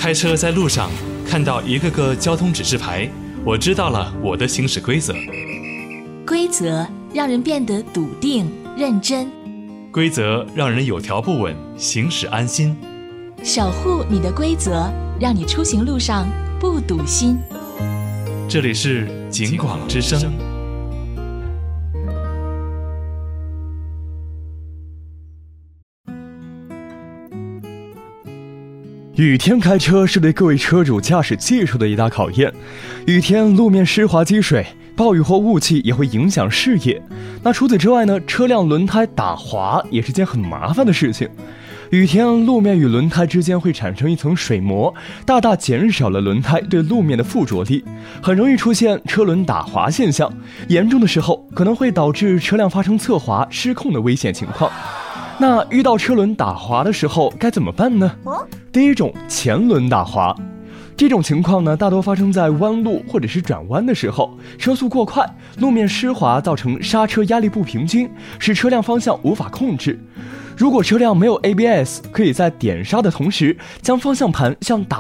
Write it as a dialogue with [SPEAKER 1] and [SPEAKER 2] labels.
[SPEAKER 1] 开车在路上看到一个个交通指示牌，我知道了我的行驶规则。
[SPEAKER 2] 规则让人变得笃定认真，
[SPEAKER 1] 规则让人有条不紊，行驶安心。
[SPEAKER 2] 守护你的规则，让你出行路上不堵心。
[SPEAKER 1] 这里是警广之声。
[SPEAKER 3] 雨天开车是对各位车主驾驶技术的一大考验。雨天路面湿滑积水，暴雨或雾气也会影响视野。那除此之外呢，车辆轮胎打滑也是件很麻烦的事情。雨天路面与轮胎之间会产生一层水膜，大大减少了轮胎对路面的附着力，很容易出现车轮打滑现象，严重的时候可能会导致车辆发生侧滑失控的危险情况。那遇到车轮打滑的时候该怎么办呢？第一种，前轮打滑。这种情况呢，大多发生在弯路或者是转弯的时候，车速过快，路面湿滑造成刹车压力不平均，使车辆方向无法控制。如果车辆没有 ABS， 可以在点刹的同时将方向盘向打